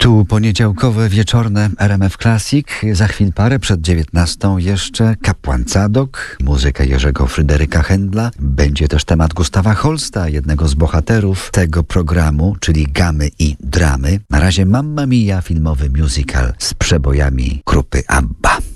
Tu poniedziałkowe wieczorne RMF Classic. Za chwil parę przed 19 jeszcze Kapłan Cadok, muzyka Jerzego Fryderyka Händla. Będzie też temat Gustawa Holsta, jednego z bohaterów tego programu, czyli Gamy i Dramy. Na razie Mamma Mia, filmowy musical z przebojami grupy ABBA.